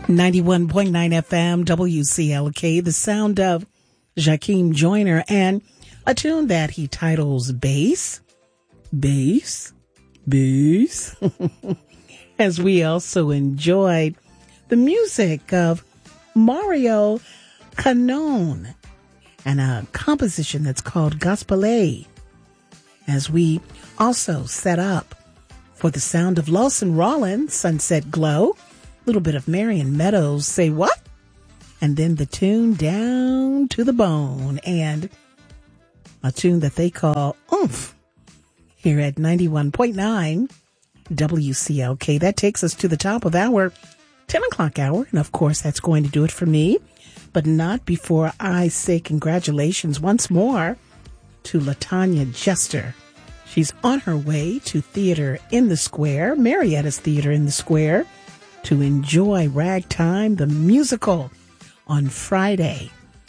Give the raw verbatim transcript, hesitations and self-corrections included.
ninety-one point nine F M, W C L K, the sound of Jakeem Joyner, and a tune that he titles Bass, Bass, Bass, as we also enjoyed the music of Mario Canone and a composition that's called Gospel-A, as we also set up for the sound of Lawson Rollins, Sunset Glow, a little bit of Marion Meadows, Say What? And then the tune Down to the Bone, and a tune that they call Oomph here at ninety-one point nine W C L K. That takes us to the top of our ten o'clock hour, and of course that's going to do it for me, but not before I say congratulations once more to LaTanya Jester. She's on her way to Theater in the Square, Marietta's Theater in the Square, to enjoy Ragtime, the musical, on Friday.